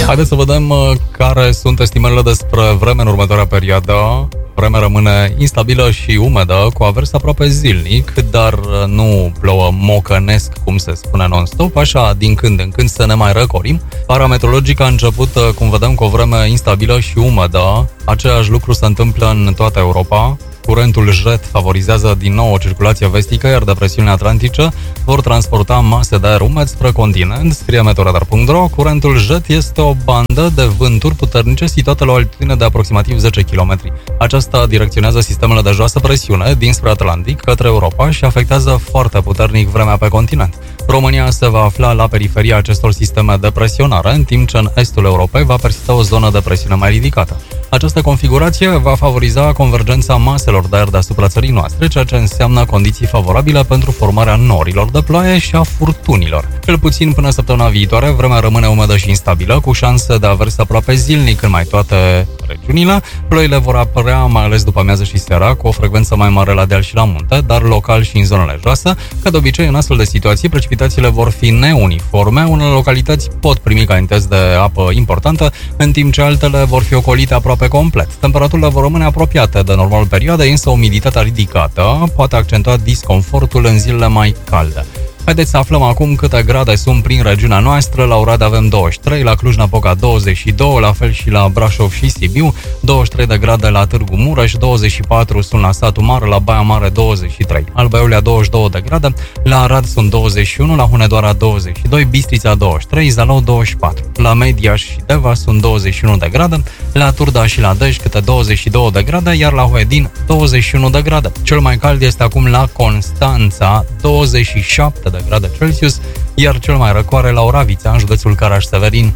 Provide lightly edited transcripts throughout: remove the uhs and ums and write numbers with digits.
Haideți să vedem care sunt estimările despre vreme în următoarea perioadă. Vremea rămâne instabilă și umedă, cu avers aproape zilnic, dar nu plouă mocănesc, cum se spune non-stop, așa din când în când să ne mai răcorim. Parameteorologica a început, cum vedem, cu o vreme instabilă și umedă. Același lucru se întâmplă în toată Europa. Curentul jet favorizează din nou o circulație vestică, iar depresiunile atlantice vor transporta mase de aer umed spre continent. Scrie meteoradar.ro, curentul jet este o bandă de vânturi puternice situată la o altitudine de aproximativ 10 km. Aceasta direcționează sistemele de joasă presiune dinspre Atlantic către Europa și afectează foarte puternic vremea pe continent. România se va afla la periferia acestor sisteme de presionare, în timp ce în estul Europei va persista o zonă de presiune mai ridicată. Această configurație va favoriza convergența maselor de aer deasupra țării noastre, ceea ce înseamnă condiții favorabile pentru formarea norilor de ploaie și a furtunilor. Cel puțin până săptămâna viitoare, vremea rămâne umedă și instabilă, cu șanse de avers aproape zilnic în mai toate regiunile. Ploile vor apărea mai ales după amiază și seara, cu o frecvență mai mare la deal și la munte, dar local și în zonele joase. Ca de obicei, în astfel de situații, precipitațiile vor fi neuniforme. Unele localități pot primi cantități de apă importantă, în timp ce altele vor fi ocolite aproape complet. Temperaturile vor rămâne apropiate de normalul perioadei, însă umiditatea ridicată poate accentua disconfortul în zilele mai calde. Haideți să aflăm acum câte grade sunt prin regiunea noastră. La Oradea avem 23, la Cluj-Napoca 22, la fel și la Brașov și Sibiu, 23 de grade la Târgu Mureș, 24 sunt la Satu Mare, la Baia Mare 23, Alba Iulia 22 de grade, la Arad sunt 21, la Hunedoara 22, Bistrița 23, Zalău 24, la Mediaș și Deva sunt 21 de grade, la Turda și la Dej câte 22 de grade, iar la Huedin 21 de grade. Cel mai cald este acum la Constanța, 27 de grade Celsius, iar cel mai răcoare la Oravița, în județul Caraș-Severin,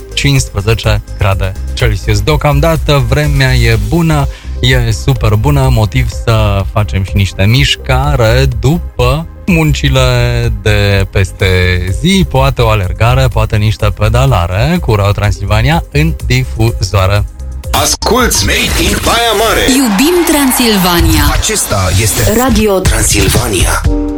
15 grade Celsius. Deocamdată vremea e bună, e super bună, motiv să facem și niște mișcare după muncile de peste zi, poate o alergare, poate niște pedalare cu Radio Transilvania în difuzoare. Asculți Made in Baia Mare. Iubim Transilvania. Acesta este Radio Transilvania.